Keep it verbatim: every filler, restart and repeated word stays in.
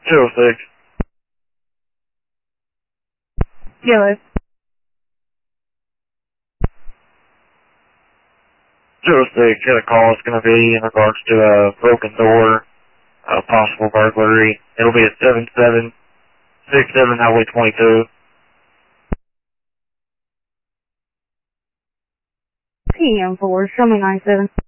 Zero six. Yes. Zero six, got a call. It's going to be in regards to a broken door, a possible burglary. It'll be at seven seven six seven Highway twenty-two. P M four, show me nine seven.